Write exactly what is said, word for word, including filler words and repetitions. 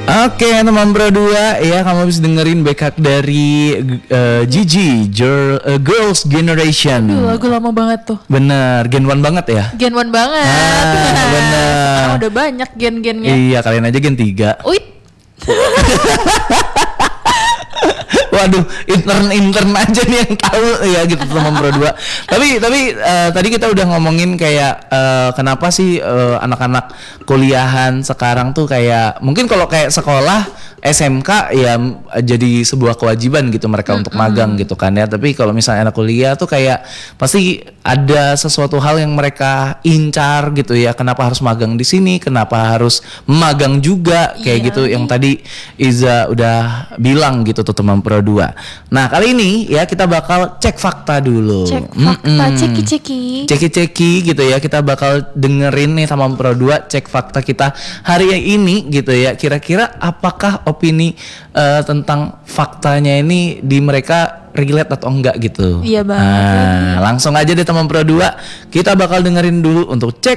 Oke teman Pro dua ya, kamu bisa dengerin backup dari uh, Gigi Girl, uh, Girls Generation. Aduh, lagu lama banget tuh. Bener, Gen one banget ya. Gen one banget. Ah, bener. Oh, udah banyak gen-gennya. Iya, kalian aja Gen tiga. Uit. Waduh, intern-intern aja nih yang tahu ya gitu teman Pro dua. Tapi tapi uh, tadi kita udah ngomongin kayak uh, kenapa sih uh, anak-anak kuliahan sekarang tuh kayak mungkin kalau kayak sekolah S M K ya jadi sebuah kewajiban gitu mereka mm-hmm. untuk magang gitu kan ya. Tapi kalau misalnya anak kuliah tuh kayak pasti ada sesuatu hal yang mereka incar gitu ya. Kenapa harus magang di sini? Kenapa harus magang juga kayak yeah. gitu yang tadi Iza udah bilang gitu tuh teman Pro dua. Nah, kali ini ya kita bakal cek fakta dulu. Cek fakta, Mm-mm. ceki-ceki. Ceki-ceki gitu ya. Kita bakal dengerin nih teman Pro dua cek fakta kita hari ini gitu ya. Kira-kira apakah opini uh, tentang faktanya ini di mereka relate atau enggak gitu. Iya banget. Nah, langsung aja deh teman Pro dua, kita bakal dengerin dulu untuk cek